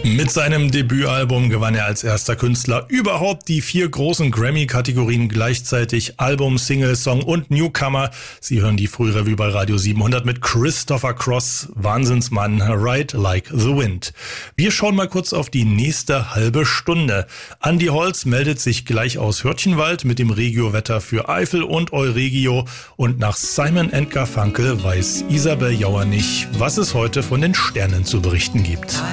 Mit seinem Debütalbum gewann er als erster Künstler überhaupt die 4 großen Grammy-Kategorien gleichzeitig: Album, Single, Song und Newcomer. Sie hören die Frührevue bei Radio 700 mit Christopher Cross, Wahnsinnsmann, Ride Like the Wind. Wir schauen mal kurz auf die nächste halbe Stunde. Andi Holz meldet sich gleich aus Hürtchenwald mit dem Regiowetter für Eifel und Euregio. Und nach Simon & Garfunkel weiß Isabel Jauer nicht, was es heute von den Sternen zu berichten gibt.